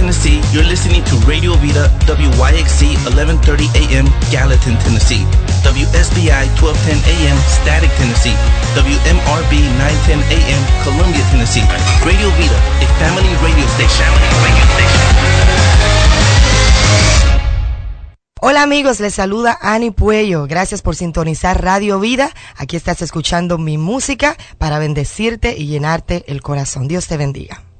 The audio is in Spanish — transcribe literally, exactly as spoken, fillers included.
Tennessee, you're listening to Radio Vida, W Y X C, eleven thirty A M, Gallatin, Tennessee. W S B I, twelve ten A M, Static, Tennessee. W M R B, nine ten A M, Columbia, Tennessee. Radio Vida, a family radio station. Radio station. Hola amigos, les saluda Ani Puello. Gracias por sintonizar Radio Vida. Aquí estás escuchando mi música para bendecirte y llenarte el corazón. Dios te bendiga.